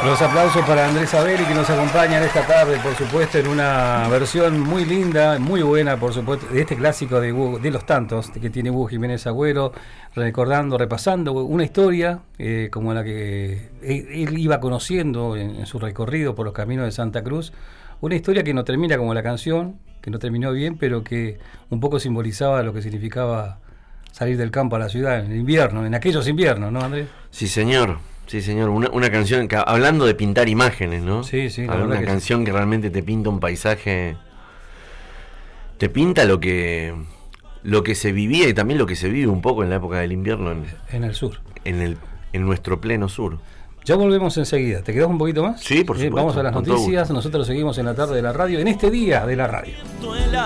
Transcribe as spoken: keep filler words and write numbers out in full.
Los aplausos para Andrés Abeli, que nos acompaña en esta tarde, por supuesto, en una versión muy linda, muy buena, por supuesto, de este clásico de, Hugo, de los tantos que tiene Hugo Jiménez Agüero, recordando, repasando una historia eh, como la que él, él iba conociendo en, en su recorrido por los caminos de Santa Cruz, una historia que no termina como la canción, que no terminó bien, pero que un poco simbolizaba lo que significaba salir del campo a la ciudad en el invierno, en aquellos inviernos, ¿no, Andrés? Sí, señor. Sí, señor, una, una canción que, hablando de pintar imágenes, ¿no? Sí, sí. La una que canción sí. Que realmente te pinta un paisaje, te pinta lo que lo que se vivía y también lo que se vive un poco en la época del invierno en, en el sur, en el en nuestro pleno sur. Ya volvemos enseguida. ¿Te quedás un poquito más? Sí, por supuesto. Eh, vamos a las noticias. Nosotros seguimos en la tarde de la radio, en este día de la radio.